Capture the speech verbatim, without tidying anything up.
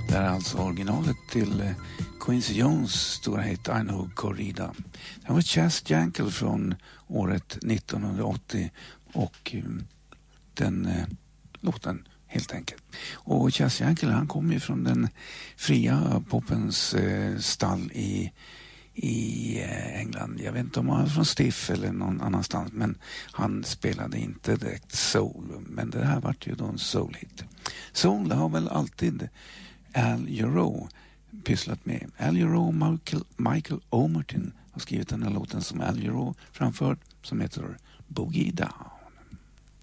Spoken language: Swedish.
Det är alltså originalet till eh, Quincy Jones stora hit I Know Corrida. Det var Chas Jankel från året nittonhundraåttio och eh, den eh, låten helt enkelt. Och Chas Jankel, han kom ju från den fria popens eh, stall i i England. Jag vet inte om han var från Stiff eller någon annanstans, men han spelade inte direkt soul. Men det här var ju då en soul-hit. Soul har väl alltid Al Jarreau pysslat med. Al Jarreau, Michael, Michael Omertin har skrivit den här låten som Al Jarreau framfört, som heter Boogie Down.